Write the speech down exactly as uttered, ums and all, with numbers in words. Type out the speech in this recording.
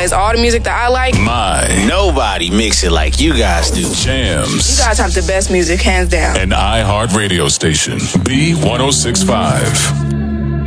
has all the music that I like. My. Nobody mix it like you guys do. Jams. You guys have the best music, hands down. An iHeart radio station. B one oh six point five.